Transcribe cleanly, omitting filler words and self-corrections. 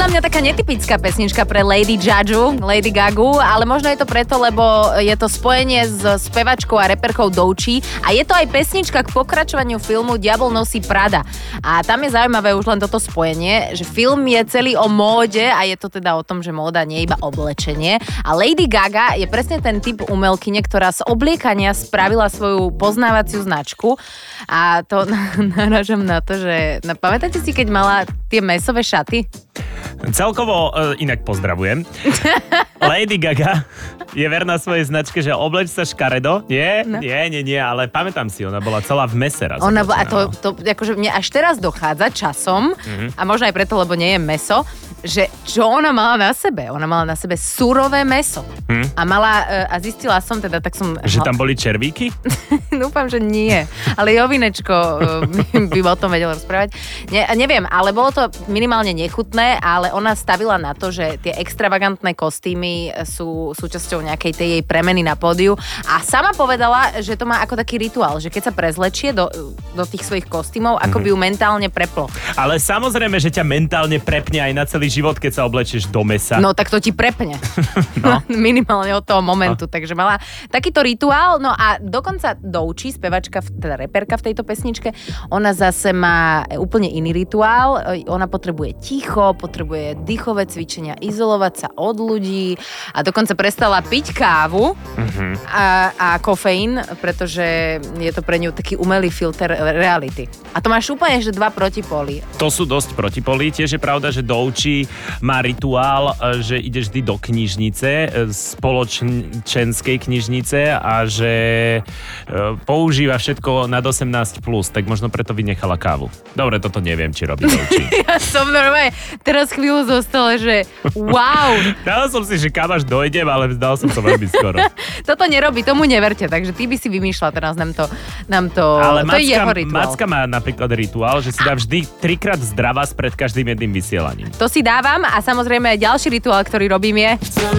podľa mňa taká netypická pesnička pre Lady Gagu, ale možno je to preto, lebo je to spojenie s spevačkou a reperkou Doechii a je to aj pesnička k pokračovaniu filmu Diabol nosí Prada. A tam je zaujímavé už len toto spojenie, že film je celý o móde a je to teda o tom, že móda nie je iba oblečenie. A Lady Gaga je presne ten typ umelkyne, ktorá z obliekania spravila svoju poznávaciu značku. A to narážam na to, že pamätáte si, keď mala tie mäsové šaty? Celkovo inak pozdravujem. Lady Gaga je verná svojej značke, že obleč sa škaredo. Nie, ale pamätám si, ona bola celá v mese raz. Ona bola, a to akože mne až teraz dochádza časom, a možno aj preto, lebo nie je mäso, že čo ona mala na sebe? Ona mala na sebe surové mäso. A a zistila som teda, tak som... Že tam boli červíky? Dúfam, že nie. Ale Jovinečko by o tom vedel rozprávať. Neviem, ale bolo to minimálne nechutné, ale ona stavila na to, že tie extravagantné kostýmy sú súčasťou nejakej tej jej premeny na pódiu. A sama povedala, že to má ako taký rituál, že keď sa prezlečie do tých svojich kostýmov, ako by ju mentálne preplo. Ale samozrejme, že ťa mentálne prepne aj na celý život, keď sa oblečieš do mesa. No tak to ti prepne. No. Minimálne od toho momentu. Takže mala takýto rituál. No a dokonca Doechii, spevačka, teda reperka v tejto pesničke, ona zase má úplne iný rituál. Ona potrebuje ticho, potrebuje dýchové cvičenia, izolovať sa od ľudí a dokonca prestala piť kávu a kofeín, pretože je to pre ňu taký umelý filter reality. A to máš úplne, že dva protipóly. To sú dosť protipóly. Tiež je pravda, že Doechii má rituál, že ide vždy do knižnice, spoločenskej knižnice a že používa všetko nad 18+, tak možno preto vynechala kávu. Dobre, toto neviem, či robí Doechii. Ja som normálne teraz chvíľu zostala, že wow. Dal som si, že kam až dojdem, ale vzdal som to veľmi skoro. Toto nerobí, tomu neverte, takže ty by si vymýšľal teraz nám to ale to je jeho rituál. Macka má napríklad rituál, že si dá vždy 3-krát zdravás pred každým jedným vysielaním. To si dávam a samozrejme ďalší rituál, ktorý robím je...